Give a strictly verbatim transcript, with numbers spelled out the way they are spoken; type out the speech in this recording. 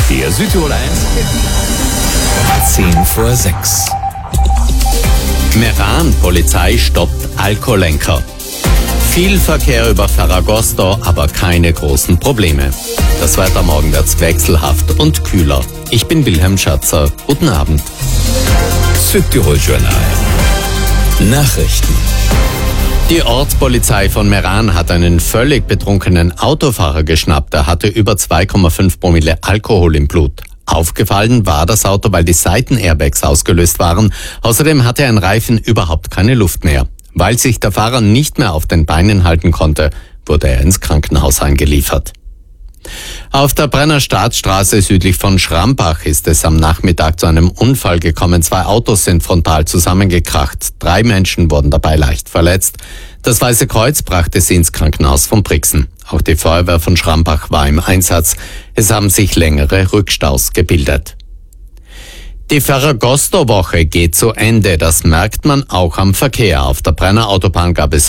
Der Südtirol eins. zehn vor sechs. Meran, Polizei stoppt Alkoholenker. Viel Verkehr über Ferragosto, aber keine großen Probleme. Das Wetter morgen wird's wechselhaft und kühler. Ich bin Wilhelm Schatzer. Guten Abend. Südtirol Journal. Nachrichten. Die Ortspolizei von Meran hat einen völlig betrunkenen Autofahrer geschnappt. Er hatte über zwei Komma fünf Promille Alkohol im Blut. Aufgefallen war das Auto, weil die Seitenairbags ausgelöst waren. Außerdem hatte ein Reifen überhaupt keine Luft mehr. Weil sich der Fahrer nicht mehr auf den Beinen halten konnte, wurde er ins Krankenhaus eingeliefert. Auf der Brenner Staatsstraße südlich von Schrambach ist es am Nachmittag zu einem Unfall gekommen. Zwei Autos sind frontal zusammengekracht. Drei Menschen wurden dabei leicht verletzt. Das Weiße Kreuz brachte sie ins Krankenhaus von Brixen. Auch die Feuerwehr von Schrambach war im Einsatz. Es haben sich längere Rückstaus gebildet. Die Ferragosto-Woche geht zu Ende. Das merkt man auch am Verkehr. Auf der Brenner Autobahn gab es